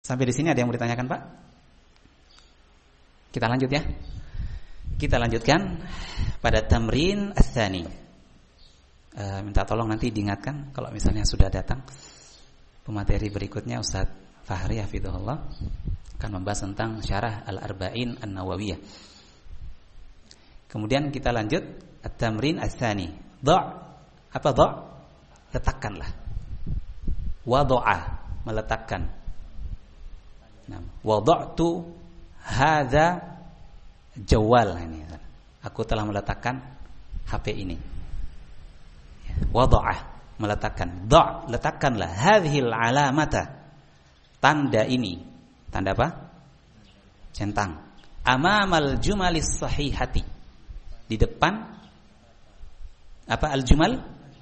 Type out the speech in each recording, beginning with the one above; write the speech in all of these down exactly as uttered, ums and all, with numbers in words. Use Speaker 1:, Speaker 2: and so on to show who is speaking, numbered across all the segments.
Speaker 1: Sampai di sini ada yang mau ditanyakan, Pak? Kita lanjut ya. Kita lanjutkan pada tamrin ats-tsani. E, minta tolong nanti diingatkan kalau misalnya sudah datang pemateri berikutnya Ustaz Fahri hafizahullah akan membahas tentang syarah Al-Arba'in An-Nawawiyah. Kemudian kita lanjut at-tamrin ats-tsani. Dha' apa dha'? Letakkanlah. Wadha'a, meletakkan. Nah, wada'tu hadza jawal ini. Aku telah meletakkan H P ini. Wada'ah, meletakkan. Dha', letakkanlah hadhil alamata. Tanda ini. Tanda apa? Centang. Amamal jumalis sahihati. Di depan apa al-jumal?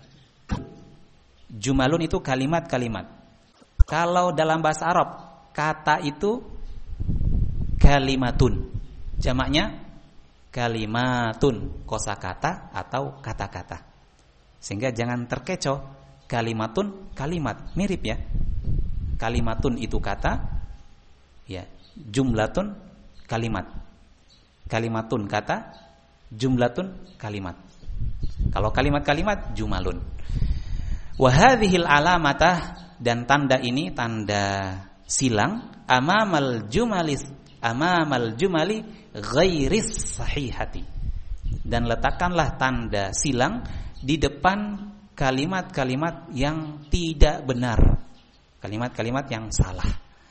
Speaker 1: Jumalun itu kalimat-kalimat. Kalau dalam bahasa Arab, kata itu kalimatun. Jamaknya kalimatun, kosakata atau kata-kata. Sehingga jangan terkecoh. Kalimatun, kalimat, mirip ya. Kalimatun itu kata, ya. Jumlatun, kalimat. Kalimatun kata, jumlatun kalimat. Kalau kalimat-kalimat jumalun. Wa hadhil alamatah, dan tanda ini tanda silang amamal jumalis amamal jumali ghairis sahihati. Dan letakkanlah tanda silang di depan kalimat-kalimat yang tidak benar. Kalimat-kalimat yang salah.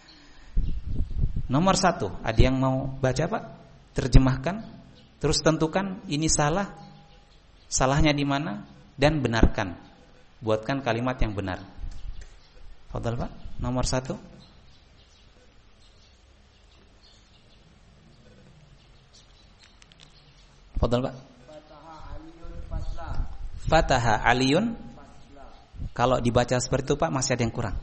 Speaker 1: Nomor satu, ada yang mau baca Pak? Terjemahkan, terus tentukan ini salah, salahnya di mana, dan benarkan. Buatkan kalimat yang benar. Fadhal Pak, nomor satu. Fadhal Pak.
Speaker 2: Fataha Aliyun fasla.
Speaker 1: Fataha Aliyun. Kalau dibaca seperti itu Pak, masih ada yang kurang.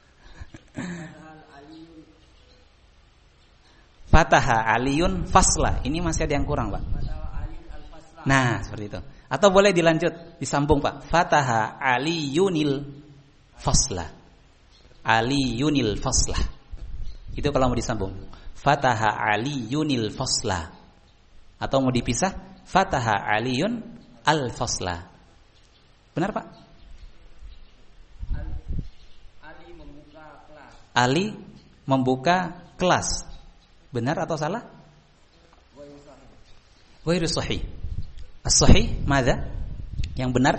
Speaker 1: Fataha Aliyun fasla. Ini masih ada yang kurang Pak. Nah seperti itu. Atau boleh dilanjut, disambung Pak. Fataha Aliyunil fasla. Aliyunil fasla. Itu kalau mau disambung. Fataha Aliyunil fasla. Atau mau dipisah, Fataha Aliyun al fasla. Benar Pak?
Speaker 2: Ali membuka kelas.
Speaker 1: Ali membuka kelas. Benar atau salah? Ghairu sahih. As-sahih madza? Yang benar?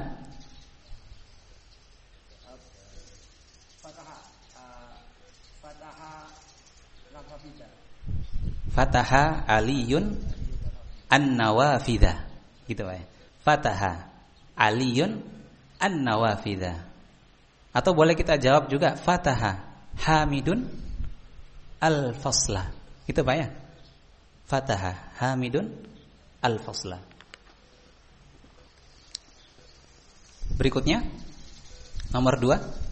Speaker 2: Fataha Fataha Nawafida.
Speaker 1: Fataha Aliyun an-nawafidha. Gitu Pak. Fataha Aliyun an-nawafidha. Atau boleh kita jawab juga Fataha Hamidun al-fasla. Gitu Pak ya. Fataha Hamidun al-fasla. Berikutnya nomor dua.